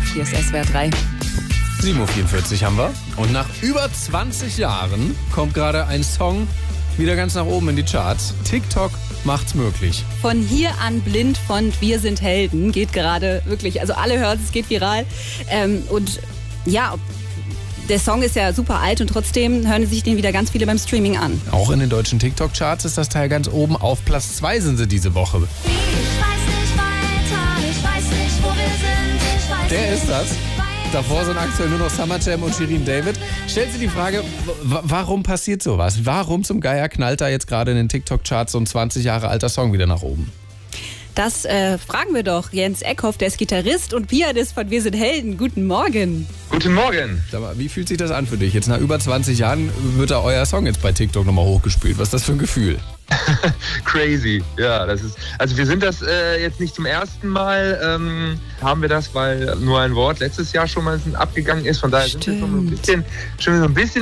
Hier ist SWR 3. 7.44 Uhr haben wir. Und nach über 20 Jahren kommt gerade ein Song wieder ganz nach oben in die Charts. TikTok macht's möglich. Von hier an blind von Wir sind Helden geht gerade wirklich, also alle hören es, geht viral. Und ja, der Song ist ja super alt und trotzdem hören sich den wieder ganz viele beim Streaming an. Auch in den deutschen TikTok-Charts ist das Teil ganz oben. Auf Platz 2 sind sie diese Woche. Ich weiß nicht weiter, ich weiß nicht, wo wir sind. Ich weiß Der nicht ist das. Davor sind aktuell nur noch Summer Jam und Shirin David. Stellt sich die Frage, warum passiert sowas? Warum zum Geier knallt da jetzt gerade in den TikTok-Charts so ein 20 Jahre alter Song wieder nach oben? Das fragen wir doch Jens Eckhoff, der ist Gitarrist und Pianist von Wir sind Helden. Guten Morgen. Guten Morgen. Sag mal, wie fühlt sich das an für dich? Jetzt nach über 20 Jahren wird da euer Song jetzt bei TikTok nochmal hochgespielt. Was ist das für ein Gefühl? Crazy. Ja, das ist. Also wir sind das jetzt nicht zum ersten Mal, haben wir das, weil nur ein Wort letztes Jahr schon mal abgegangen ist. Von daher sind wir schon so ein bisschen